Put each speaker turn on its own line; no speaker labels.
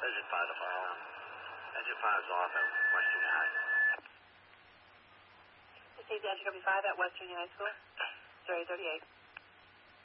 Engine 5 to file. Engine 5 is off at Western High.
This is Engine 5 at Western High School. 038.